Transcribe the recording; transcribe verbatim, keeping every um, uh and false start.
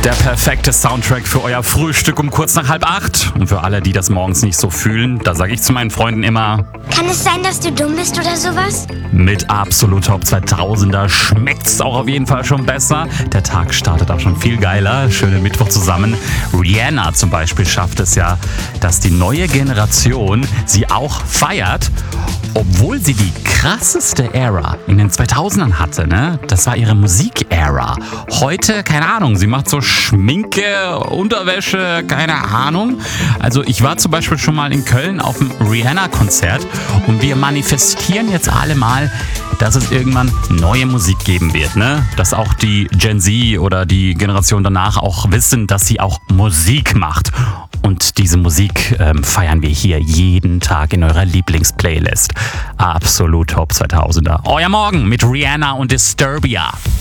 Der perfekte Soundtrack für euer Frühstück um kurz nach halb acht. Und für alle, die das morgens nicht so fühlen, da sage ich zu meinen Freunden immer: Kann es sein, dass du dumm bist oder sowas? Mit Absolut Top zweitausender schmeckt's auch auf jeden Fall schon besser. Der Tag startet auch schon viel geiler. Schönen Mittwoch zusammen. Rihanna zum Beispiel schafft es ja, dass die neue Generation sie auch feiert, obwohl sie die krasseste Ära in den zweitausendern hatte, ne? Das war ihre Musik-Ära. Heute, keine Ahnung, sie macht so Schminke, Unterwäsche, keine Ahnung. Also ich war zum Beispiel schon mal in Köln auf dem Rihanna-Konzert und wir manifestieren jetzt alle mal, dass es irgendwann neue Musik geben wird, ne? Dass auch die Gen Z oder die Generation danach auch wissen, dass sie auch Musik macht. Und diese Musik ähm, feiern wir hier jeden Tag in eurer Lieblingsplaylist. Absolut Top zweitausender. Euer Morgen mit Rihanna und Disturbia.